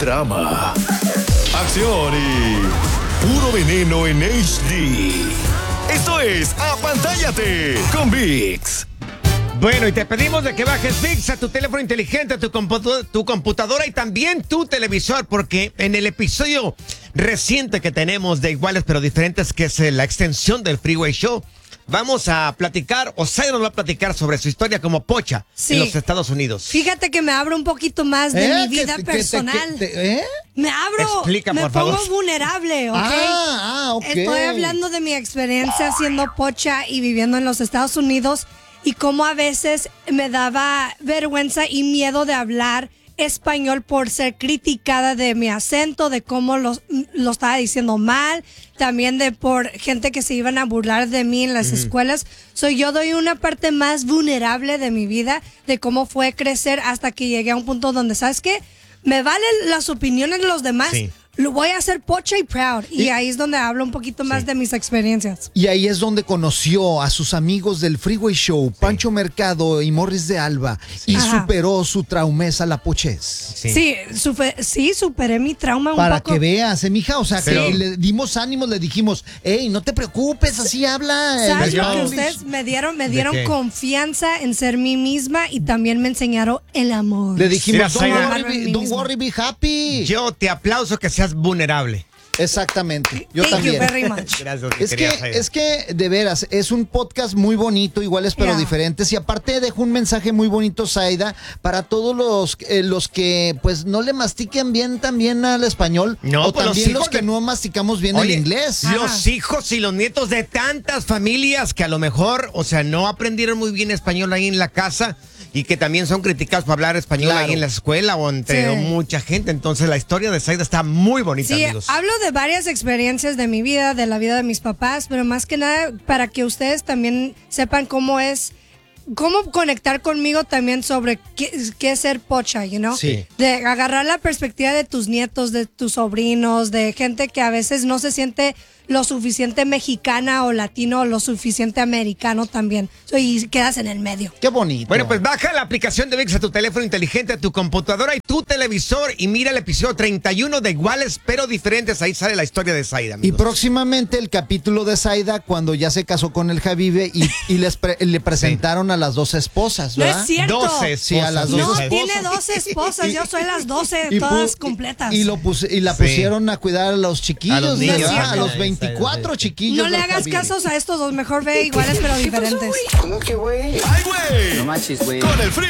drama, acción y puro veneno en HD. Esto es Apantállate con ViX. Bueno, y te pedimos de que bajes ViX a tu teléfono inteligente, a tu computadora y también tu televisor, porque en el episodio reciente que tenemos de Iguales pero Diferentes, que es la extensión del Freeway Show, vamos a platicar, o Zaida nos va a platicar sobre su historia como pocha en los Estados Unidos. Fíjate que me abro un poquito más de mi vida personal. Me abro, Explica, me por pongo favor. vulnerable, ¿ok? Ok. Estoy hablando de mi experiencia siendo pocha y viviendo en los Estados Unidos y cómo a veces me daba vergüenza y miedo de hablar español por ser criticada de mi acento, de cómo lo estaba diciendo mal, también de por gente que se iban a burlar de mí en las escuelas. Yo doy una parte más vulnerable de mi vida, de cómo fue crecer hasta que llegué a un punto donde, ¿sabes qué? Me valen las opiniones de los demás. Sí. Lo voy a hacer pocha y proud. Y ahí es donde hablo un poquito más de mis experiencias. Y ahí es donde conoció a sus amigos del Freeway Show, Pancho Mercado y Morris de Alba, y superó su traumeza, la pochez. Sí, superé mi trauma un Para poco. que veas, mija, o sea, Pero- que le dimos ánimos, le dijimos, hey, no te preocupes, así habla. ¿Sabes lo que Morris. ustedes me dieron? Me ¿De dieron qué? confianza en ser mí misma y también me enseñaron el amor. Le dijimos, Mira, Zaida. don't worry, be happy. Yo te aplauso que seas vulnerable. Exactamente, yo Thank también. you very much. Gracias, Es que, de veras, es un podcast muy bonito, iguales pero Yeah. diferentes. Y aparte dejo un mensaje muy bonito, Zaida, para todos los que pues no le mastiquen bien también al español. No, o pues los también los hijos que de- no masticamos bien Oye, el inglés. Los hijos y los nietos de tantas familias que a lo mejor, o sea, no aprendieron muy bien español ahí en la casa y que también son criticados por hablar español Claro. ahí en la escuela o entre Sí. mucha gente. Entonces la historia de Zaida está muy bonita, Sí, amigos. hablo de varias experiencias de mi vida, de la vida de mis papás, pero más que nada para que ustedes también sepan cómo conectar conmigo también sobre qué es ser pocha, you know? Sí. De agarrar la perspectiva de tus nietos, de tus sobrinos, de gente que a veces no se siente lo suficiente mexicana o latino o lo suficiente americano también. Y quedas en el medio. Qué bonito. Bueno, pues baja la aplicación de ViX a tu teléfono inteligente, a tu computadora y tu televisor y mira el episodio 31 de Iguales pero Diferentes. Ahí sale la historia de Zaida, Y amigos. próximamente el capítulo de Zaida cuando ya se casó con el Javive y le presentaron a las dos esposas, No ¿verdad? es cierto. 12 Sí, a las esposas. No, dos esposas. tiene 12 esposas. Yo soy las 12, Y todas pu- completas. Y la Sí. pusieron a cuidar a los chiquillos, A los niños, ¿verdad? A los sí, 24 sí. chiquillos. No le del hagas Javive. casos a estos dos, mejor ve Iguales pero Diferentes. ¡Ay, güey! No manches, güey. Con el